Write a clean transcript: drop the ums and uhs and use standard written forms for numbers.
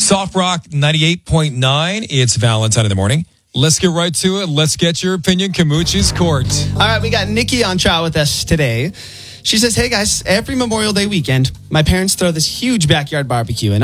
Soft Rock 98.9. It's Valentine in the morning. Let's get right to it. Let's get your opinion. Kamuchi's Court. All right, we got Nikki on chat with us today. She says, hey guys, every Memorial Day weekend, my parents throw this huge backyard barbecue. And